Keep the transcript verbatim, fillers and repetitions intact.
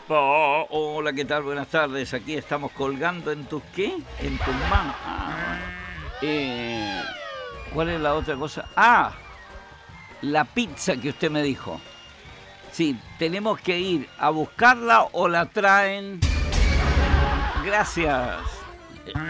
Oh, hola, ¿qué tal? Buenas tardes. Aquí estamos colgando en tus qué? En tus manos. Ah, eh, ¿cuál es la otra cosa? Ah, la pizza que usted me dijo. Sí, tenemos que ir a buscarla o la traen. Gracias.